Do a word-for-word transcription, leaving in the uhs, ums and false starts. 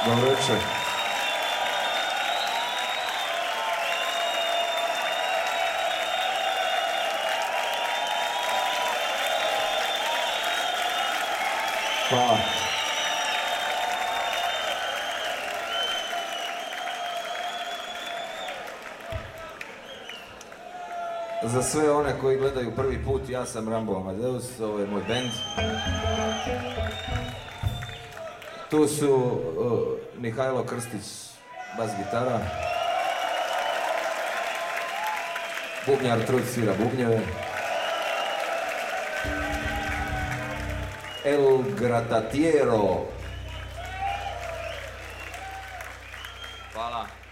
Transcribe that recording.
Dobro večer. Hvala. Za sve one koji gledaju prvi put, ja sam Rambo Amadeus, ovo je moj bend. Tu su uh, Mihajlo Krstić, bas gitara. Bubnjar Truc svira bubnjeve. El Gratatiero. Hvala.